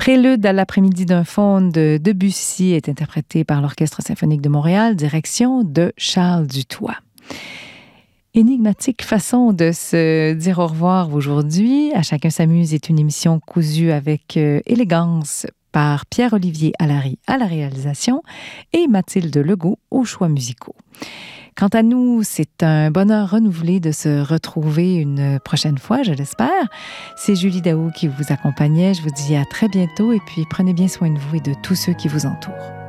Prélude à l'après-midi d'un faune de Debussy est interprété par l'Orchestre symphonique de Montréal, direction de Charles Dutoit. Énigmatique façon de se dire au revoir aujourd'hui. À chacun s'amuse est une émission cousue avec élégance par Pierre-Olivier Allary à la réalisation et Mathilde Legault aux choix musicaux. Quant à nous, c'est un bonheur renouvelé de se retrouver une prochaine fois, je l'espère. C'est Julie Daou qui vous accompagnait. Je vous dis à très bientôt et puis prenez bien soin de vous et de tous ceux qui vous entourent.